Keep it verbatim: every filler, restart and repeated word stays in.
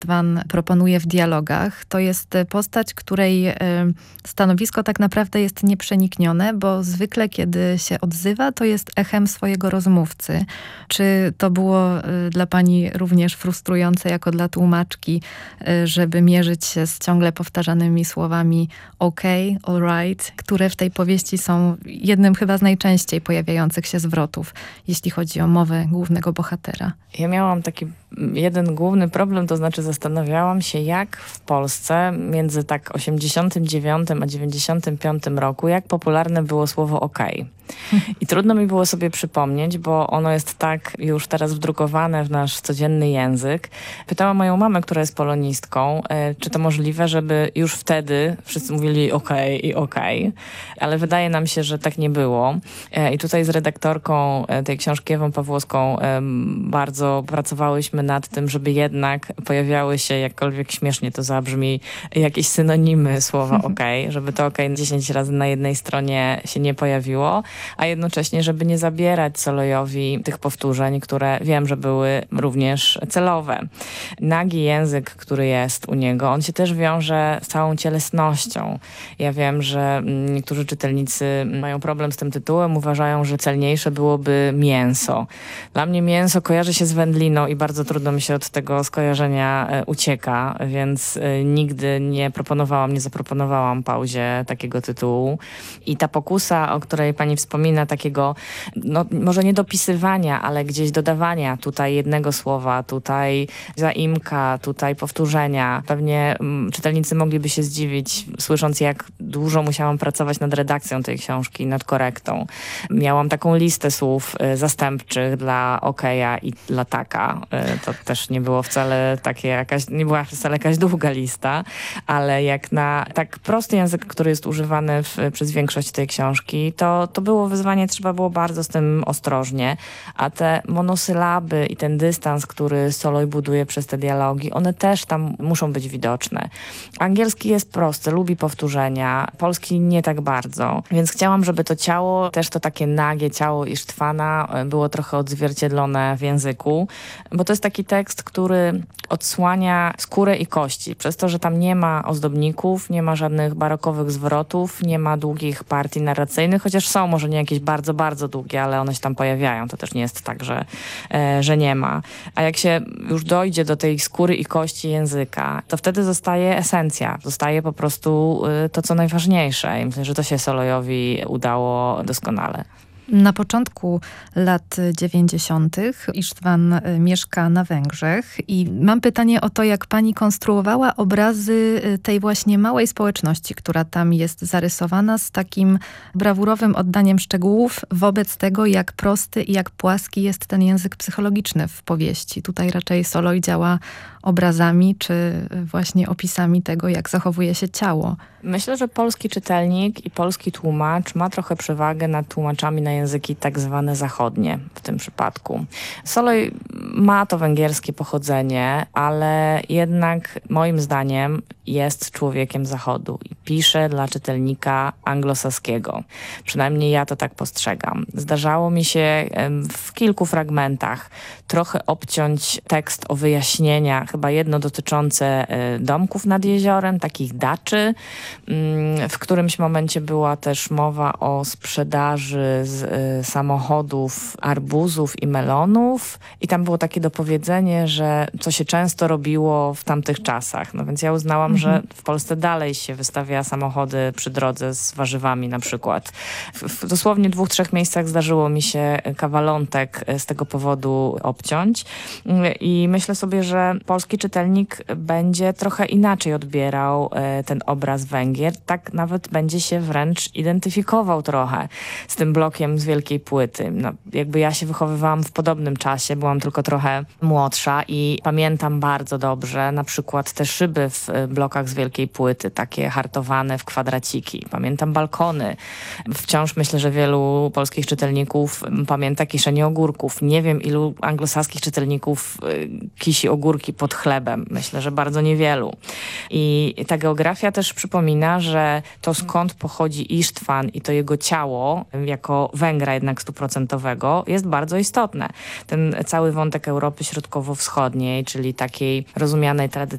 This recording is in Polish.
Ištvan proponuje w dialogach, to jest postać, której y, stanowisko tak naprawdę jest nieprzeniknione, bo zwykle kiedy się odzywa, to jest echem swojego rozmówcy. Czy to było y, dla pani również frustrujące jako dla tłumaczki, y, żeby mierzyć się z ciągle powtarzanymi słowami okej, all right, które w tej powieści są jednym chyba z najczęściej pojawiających się zwrotów, jeśli chodzi o mowę głównego bohatera? Ja miałam taki jeden główny problem, to znaczy zastanawiałam się, jak w Polsce między tak osiemdziesiątym dziewiątym a dziewięćdziesiątym piątym roku, jak popularne było słowo okej. I trudno mi było sobie przypomnieć, bo ono jest tak już teraz wdrukowane w nasz codzienny język. Pytałam moją mamę, która jest polonistką, czy to możliwe, żeby już wtedy wszyscy mówili okej i okej. Ale wydaje nam się, że tak nie było. I tutaj z redaktorką tej książki, Ewą Pawłowską, bardzo pracowałyśmy nad tym, żeby jednak pojawiały się, jakkolwiek śmiesznie to zabrzmi, jakieś synonimy słowa okej, żeby to okej dziesięć razy na jednej stronie się nie pojawiło, a jednocześnie, żeby nie zabierać Solojowi tych powtórzeń, które wiem, że były również celowe. Nagi język, który jest u niego, on się też wiąże z całą cielesnością. Ja wiem, że niektórzy czytelnicy mają problem z tym tytułem, uważają, że celniejsze byłoby mięso. Dla mnie mięso kojarzy się z wędliną i bardzo trudno mi się od tego skojarzenia ucieka, więc nigdy nie proponowałam, nie zaproponowałam Pauzie takiego tytułu. I ta pokusa, o której pani wspomina, takiego, no może nie dopisywania, ale gdzieś dodawania tutaj jednego słowa, tutaj zaimka, tutaj powtórzenia. Pewnie mm, czytelnicy mogliby się zdziwić, słysząc, jak dużo musiałam pracować nad redakcją tej książki, nad korektą. Miałam taką listę słów y, zastępczych dla okeja i dla taka. Y, to też nie było wcale takie jakaś, nie była wcale jakaś długa lista, ale jak na tak prosty język, który jest używany w, przez większość tej książki, to, to było wyzwanie, trzeba było bardzo z tym ostrożnie, a te monosylaby i ten dystans, który Soloj buduje przez te dialogi, one też tam muszą być widoczne. Angielski jest prosty, lubi powtórzenia, polski nie tak bardzo, więc chciałam, żeby to ciało, też to takie nagie ciało Ištvana było trochę odzwierciedlone w języku, bo to jest taki tekst, który odsłania skórę i kości, przez to, że tam nie ma ozdobników, nie ma żadnych barokowych zwrotów, nie ma długich partii narracyjnych, chociaż są może nie jakieś bardzo, bardzo długie, ale one się tam pojawiają. To też nie jest tak, że, e, że nie ma. A jak się już dojdzie do tej skóry i kości języka, to wtedy zostaje esencja. Zostaje po prostu y, to, co najważniejsze. I myślę, że to się Solojowi udało doskonale. Na początku lat dziewięćdziesiątych Ištvan mieszka na Węgrzech i mam pytanie o to, jak pani konstruowała obrazy tej właśnie małej społeczności, która tam jest zarysowana z takim brawurowym oddaniem szczegółów wobec tego, jak prosty i jak płaski jest ten język psychologiczny w powieści. Tutaj raczej Soloj działa obrazami czy właśnie opisami tego, jak zachowuje się ciało. Myślę, że polski czytelnik i polski tłumacz ma trochę przewagę nad tłumaczami na języki tak zwane zachodnie w tym przypadku. Soloj ma to węgierskie pochodzenie, ale jednak moim zdaniem jest człowiekiem zachodu i pisze dla czytelnika anglosaskiego. Przynajmniej ja to tak postrzegam. Zdarzało mi się w kilku fragmentach trochę obciąć tekst o wyjaśnieniach, chyba jedno dotyczące domków nad jeziorem, takich daczy. W którymś momencie była też mowa o sprzedaży z y, samochodów, arbuzów i melonów i tam było takie dopowiedzenie, że co się często robiło w tamtych czasach. No więc ja uznałam, mhm. że w Polsce dalej się wystawia samochody przy drodze z warzywami na przykład. W, w dosłownie dwóch, trzech miejscach zdarzyło mi się kawalątek z tego powodu obciąć i myślę sobie, że polski czytelnik będzie trochę inaczej odbierał y, ten obraz Węgier, tak nawet będzie się wręcz identyfikował trochę z tym blokiem z Wielkiej Płyty. No, jakby ja się wychowywałam w podobnym czasie, byłam tylko trochę młodsza i pamiętam bardzo dobrze na przykład te szyby w blokach z Wielkiej Płyty, takie hartowane w kwadraciki. Pamiętam balkony. Wciąż myślę, że wielu polskich czytelników pamięta kiszenie ogórków. Nie wiem, ilu anglosaskich czytelników kisi ogórki pod chlebem. Myślę, że bardzo niewielu. I ta geografia też przypomina, że to skąd pochodzi Ištvan i to jego ciało, jako Węgra jednak stuprocentowego, jest bardzo istotne. Ten cały wątek Europy Środkowo-Wschodniej, czyli takiej rozumianej tradycyjnie